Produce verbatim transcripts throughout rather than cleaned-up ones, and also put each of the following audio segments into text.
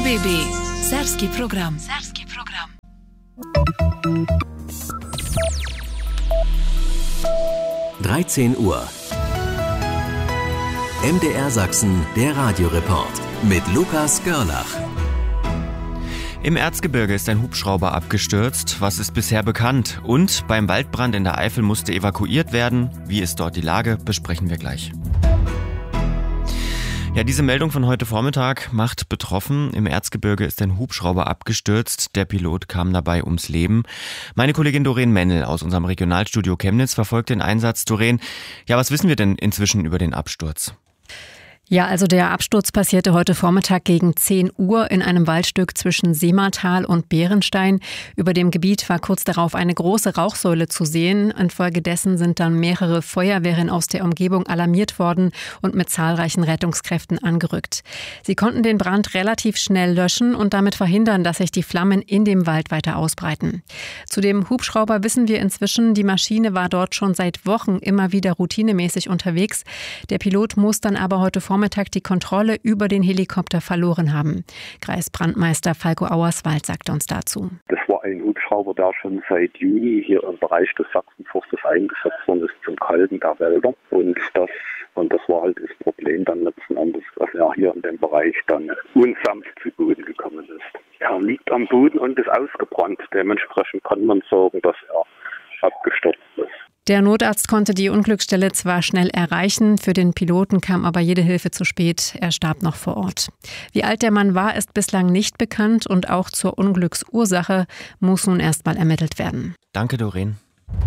B B. Serbski program. Serbski program. dreizehn Uhr. M D R Sachsen, der Radioreport mit Lukas Görlach. Im Erzgebirge ist ein Hubschrauber abgestürzt. Was ist bisher bekannt? Und beim Waldbrand in der Eifel musste evakuiert werden. Wie ist dort die Lage? Besprechen wir gleich. Ja, diese Meldung von heute Vormittag macht betroffen. Im Erzgebirge ist ein Hubschrauber abgestürzt. Der Pilot kam dabei ums Leben. Meine Kollegin Doreen Mennel aus unserem Regionalstudio Chemnitz verfolgt den Einsatz. Doreen, ja, was wissen wir denn inzwischen über den Absturz? Ja, also der Absturz passierte heute Vormittag gegen zehn Uhr in einem Waldstück zwischen Seematal und Bärenstein. Über dem Gebiet war kurz darauf eine große Rauchsäule zu sehen. Infolgedessen sind dann mehrere Feuerwehren aus der Umgebung alarmiert worden und mit zahlreichen Rettungskräften angerückt. Sie konnten den Brand relativ schnell löschen und damit verhindern, dass sich die Flammen in dem Wald weiter ausbreiten. Zu dem Hubschrauber wissen wir inzwischen, die Maschine war dort schon seit Wochen immer wieder routinemäßig unterwegs. Der Pilot muss dann aber heute Vormittag Vormittag die Kontrolle über den Helikopter verloren haben. Kreisbrandmeister Falco Auerswald sagte uns dazu. Das war ein Hubschrauber, der schon seit Juni hier im Bereich des Sachsenforstes eingesetzt worden ist zum Kalten der Wälder. Und das, und das war halt das Problem dann letzten Endes, dass er hier in dem Bereich dann unsanft zu Boden gekommen ist. Er liegt am Boden und ist ausgebrannt. Dementsprechend kann man sagen, dass er abgestürzt ist. Der Notarzt konnte die Unglücksstelle zwar schnell erreichen, für den Piloten kam aber jede Hilfe zu spät. Er starb noch vor Ort. Wie alt der Mann war, ist bislang nicht bekannt und auch zur Unglücksursache muss nun erstmal ermittelt werden. Danke, Doreen.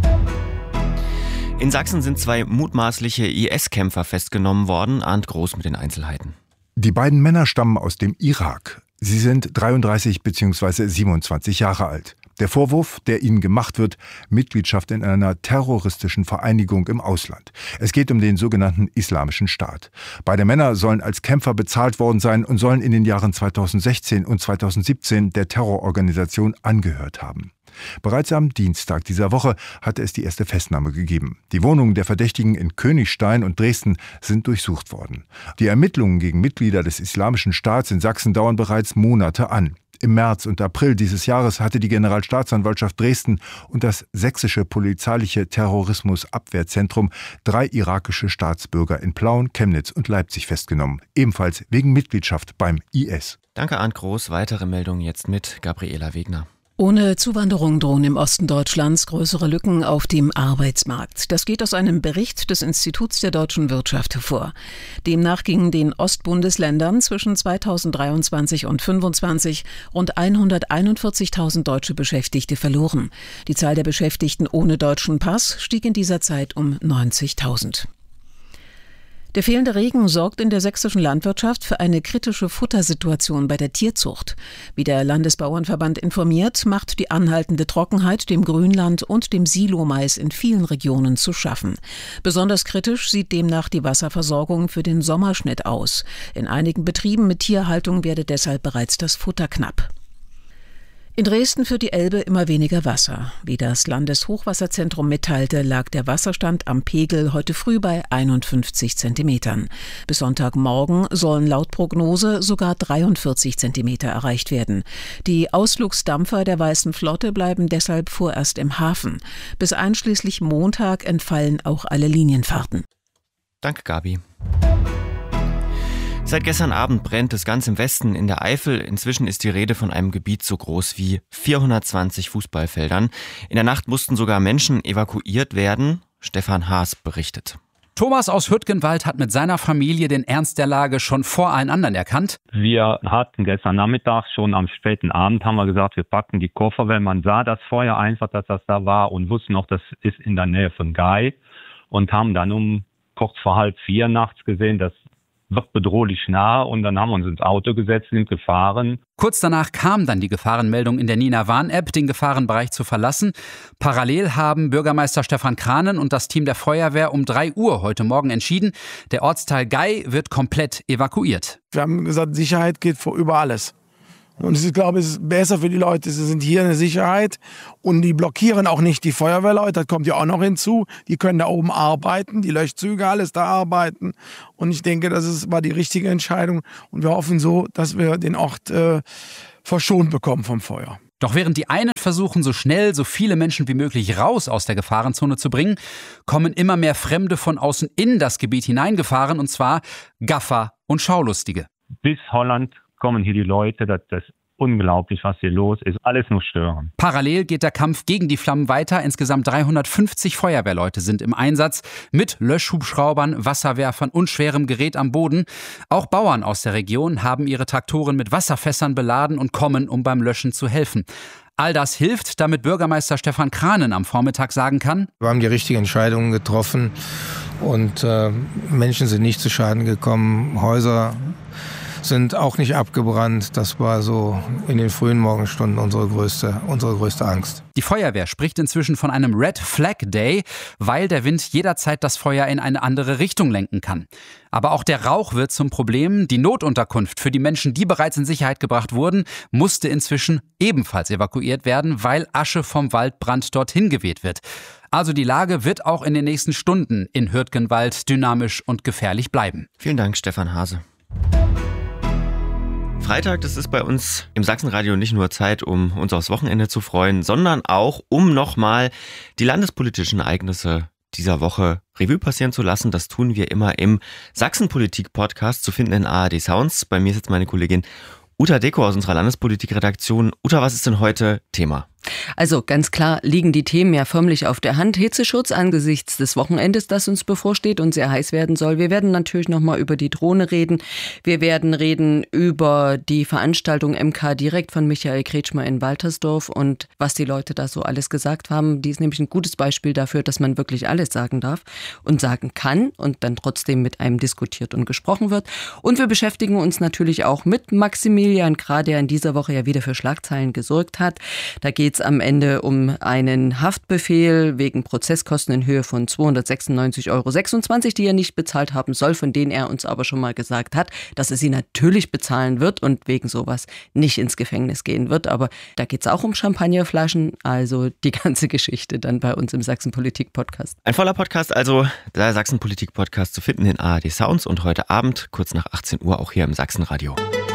In Sachsen sind zwei mutmaßliche I S-Kämpfer festgenommen worden. Arndt Groß mit den Einzelheiten. Die beiden Männer stammen aus dem Irak. Sie sind dreiunddreißig bzw. siebenundzwanzig Jahre alt. Der Vorwurf, der ihnen gemacht wird, Mitgliedschaft in einer terroristischen Vereinigung im Ausland. Es geht um den sogenannten Islamischen Staat. Beide Männer sollen als Kämpfer bezahlt worden sein und sollen in den Jahren zweitausendsechzehn und zweitausendsiebzehn der Terrororganisation angehört haben. Bereits am Dienstag dieser Woche hatte es die erste Festnahme gegeben. Die Wohnungen der Verdächtigen in Königstein und Dresden sind durchsucht worden. Die Ermittlungen gegen Mitglieder des Islamischen Staats in Sachsen dauern bereits Monate an. Im März und April dieses Jahres hatte die Generalstaatsanwaltschaft Dresden und das sächsische polizeiliche Terrorismusabwehrzentrum drei irakische Staatsbürger in Plauen, Chemnitz und Leipzig festgenommen, ebenfalls wegen Mitgliedschaft beim I S. Danke, Arndt Groß. Weitere Meldungen jetzt mit Gabriela Wegner. Ohne Zuwanderung drohen im Osten Deutschlands größere Lücken auf dem Arbeitsmarkt. Das geht aus einem Bericht des Instituts der deutschen Wirtschaft hervor. Demnach gingen den Ostbundesländern zwischen zweitausenddreiundzwanzig und fünfundzwanzig rund hunderteinundvierzigtausend deutsche Beschäftigte verloren. Die Zahl der Beschäftigten ohne deutschen Pass stieg in dieser Zeit um neunzigtausend. Der fehlende Regen sorgt in der sächsischen Landwirtschaft für eine kritische Futtersituation bei der Tierzucht. Wie der Landesbauernverband informiert, macht die anhaltende Trockenheit dem Grünland und dem Silomais in vielen Regionen zu schaffen. Besonders kritisch sieht demnach die Wasserversorgung für den Sommerschnitt aus. In einigen Betrieben mit Tierhaltung werde deshalb bereits das Futter knapp. In Dresden führt die Elbe immer weniger Wasser. Wie das Landeshochwasserzentrum mitteilte, lag der Wasserstand am Pegel heute früh bei einundfünfzig Zentimetern. Bis Sonntagmorgen sollen laut Prognose sogar dreiundvierzig Zentimeter erreicht werden. Die Ausflugsdampfer der Weißen Flotte bleiben deshalb vorerst im Hafen. Bis einschließlich Montag entfallen auch alle Linienfahrten. Danke, Gabi. Seit gestern Abend brennt es ganz im Westen in der Eifel. Inzwischen ist die Rede von einem Gebiet so groß wie vierhundertzwanzig Fußballfeldern. In der Nacht mussten sogar Menschen evakuiert werden. Stefan Haas berichtet. Thomas aus Hüttgenwald hat mit seiner Familie den Ernst der Lage schon vor allen anderen erkannt. Wir hatten gestern Nachmittag, schon am späten Abend, haben wir gesagt, wir packen die Koffer, weil man sah das Feuer einfach, dass das da war und wussten noch, das ist in der Nähe von Gei und haben dann um kurz vor halb vier nachts gesehen, dass wird bedrohlich nah und dann haben wir uns ins Auto gesetzt, sind gefahren. Kurz danach kam dann die Gefahrenmeldung in der Nina Warn-App, den Gefahrenbereich zu verlassen. Parallel haben Bürgermeister Stefan Kranen und das Team der Feuerwehr um drei Uhr heute Morgen entschieden, der Ortsteil Gei wird komplett evakuiert. Wir haben gesagt, Sicherheit geht vor über alles. Und ich glaube, es ist besser für die Leute, sie sind hier in der Sicherheit und die blockieren auch nicht die Feuerwehrleute, das kommt ja auch noch hinzu. Die können da oben arbeiten, die Löschzüge, alles da arbeiten. Und ich denke, das ist, war die richtige Entscheidung. Und wir hoffen so, dass wir den Ort äh, verschont bekommen vom Feuer. Doch während die einen versuchen, so schnell so viele Menschen wie möglich raus aus der Gefahrenzone zu bringen, kommen immer mehr Fremde von außen in das Gebiet hineingefahren, und zwar Gaffer und Schaulustige. Bis Holland kommen hier die Leute, das, das ist unglaublich, was hier los ist. Alles nur stören. Parallel geht der Kampf gegen die Flammen weiter. Insgesamt dreihundertfünfzig Feuerwehrleute sind im Einsatz mit Löschhubschraubern, Wasserwerfern und schwerem Gerät am Boden. Auch Bauern aus der Region haben ihre Traktoren mit Wasserfässern beladen und kommen, um beim Löschen zu helfen. All das hilft, damit Bürgermeister Stefan Kranen am Vormittag sagen kann: Wir haben die richtigen Entscheidungen getroffen und äh, Menschen sind nicht zu Schaden gekommen. Häuser sind auch nicht abgebrannt. Das war so in den frühen Morgenstunden unsere größte, unsere größte Angst. Die Feuerwehr spricht inzwischen von einem Red Flag Day, weil der Wind jederzeit das Feuer in eine andere Richtung lenken kann. Aber auch der Rauch wird zum Problem. Die Notunterkunft für die Menschen, die bereits in Sicherheit gebracht wurden, musste inzwischen ebenfalls evakuiert werden, weil Asche vom Waldbrand dorthin geweht wird. Also die Lage wird auch in den nächsten Stunden in Hürtgenwald dynamisch und gefährlich bleiben. Vielen Dank, Stefan Hase. Freitag, das ist bei uns im Sachsenradio nicht nur Zeit, um uns aufs Wochenende zu freuen, sondern auch, um nochmal die landespolitischen Ereignisse dieser Woche Revue passieren zu lassen. Das tun wir immer im Sachsenpolitik-Podcast, zu finden in A R D Sounds. Bei mir ist jetzt meine Kollegin Uta Deko aus unserer Landespolitik-Redaktion. Uta, was ist denn heute Thema? Also ganz klar liegen die Themen ja förmlich auf der Hand. Hitzeschutz angesichts des Wochenendes, das uns bevorsteht und sehr heiß werden soll. Wir werden natürlich nochmal über die Drohne reden. Wir werden reden über die Veranstaltung M K direkt von Michael Kretschmer in Waltersdorf und was die Leute da so alles gesagt haben. Die ist nämlich ein gutes Beispiel dafür, dass man wirklich alles sagen darf und sagen kann und dann trotzdem mit einem diskutiert und gesprochen wird. Und wir beschäftigen uns natürlich auch mit Maximilian Krah, der in dieser Woche ja wieder für Schlagzeilen gesorgt hat. Da geht es am Ende um einen Haftbefehl wegen Prozesskosten in Höhe von zweihundertsechsundneunzig Euro sechsundzwanzig, die er nicht bezahlt haben soll, von denen er uns aber schon mal gesagt hat, dass er sie natürlich bezahlen wird und wegen sowas nicht ins Gefängnis gehen wird. Aber da geht es auch um Champagnerflaschen, also die ganze Geschichte dann bei uns im Sachsenpolitik-Podcast. Ein voller Podcast, also der Sachsenpolitik-Podcast zu finden in A R D Sounds und heute Abend, kurz nach achtzehn Uhr, auch hier im Sachsenradio.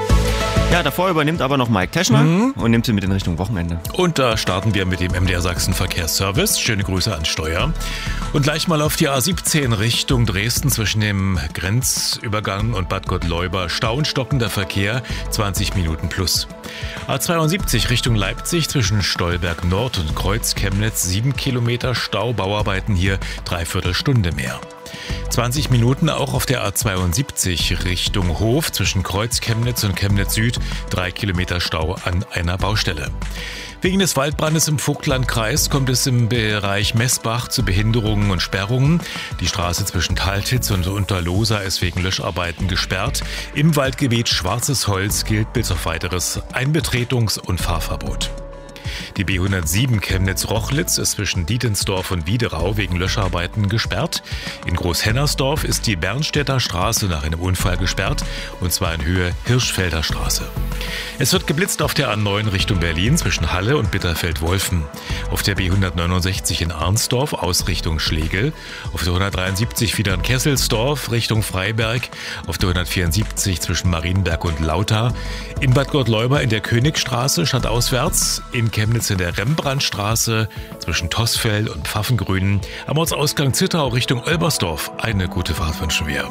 Ja, davor übernimmt aber noch Mike Teschner mhm. und nimmt sie mit in Richtung Wochenende. Und da starten wir mit dem M D R Sachsen Verkehrsservice. Schöne Grüße an Steuer. Und gleich mal auf die A siebzehn Richtung Dresden zwischen dem Grenzübergang und Bad Gottleuba. Stau und stockender Verkehr, zwanzig Minuten plus. A zweiundsiebzig Richtung Leipzig zwischen Stolberg Nord und Kreuz Chemnitz, sieben Kilometer Stau, Bauarbeiten hier, dreiviertel Stunde mehr. zwanzig Minuten auch auf der A zweiundsiebzig Richtung Hof zwischen Kreuz Chemnitz und Chemnitz Süd, drei Kilometer Stau an einer Baustelle. Wegen des Waldbrandes im Vogtlandkreis kommt es im Bereich Messbach zu Behinderungen und Sperrungen. Die Straße zwischen Taltitz und Unterlohsa ist wegen Löscharbeiten gesperrt. Im Waldgebiet Schwarzes Holz gilt bis auf weiteres ein Betretungs- und Fahrverbot. Die B hundertsieben Chemnitz-Rochlitz ist zwischen Dietensdorf und Wiederau wegen Löscharbeiten gesperrt. In Großhennersdorf ist die Bernstädter Straße nach einem Unfall gesperrt, und zwar in Höhe Hirschfelder Straße. Es wird geblitzt auf der A neun Richtung Berlin zwischen Halle und Bitterfeld-Wolfen. Auf der B hundertneunundsechzig in Arnsdorf aus Richtung Schlegel. Auf der hundertdreiundsiebzig wieder in Kesselsdorf Richtung Freiberg. Auf der hundertvierundsiebzig zwischen Marienberg und Lauter. In Bad Gottleuba in der Königstraße stadtauswärts. In Chemnitz in der Rembrandtstraße zwischen Tossfeld und Pfaffengrün. Am Ortsausgang Zittau Richtung Olbersdorf. Eine gute Fahrt wünschen wir.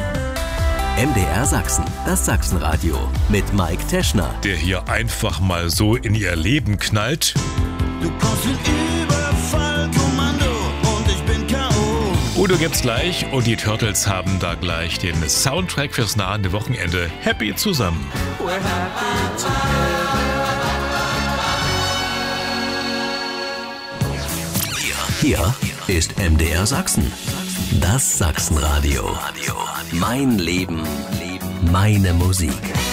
M D R Sachsen, das Sachsenradio mit Mike Teschner. Der hier einfach mal so in ihr Leben knallt. Du kommst in Überfallkommando und ich bin K O Udo gibt's gleich und die Turtles haben da gleich den Soundtrack fürs nahende Wochenende. Happy zusammen. We're happy together. Hier ist M D R Sachsen, das Sachsenradio. Mein Leben, meine Musik.